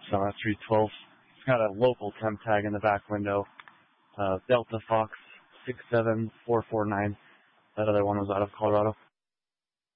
Summit 312. It's got a local temp tag in the back window. Delta Fox 67449. That other one was out of Colorado.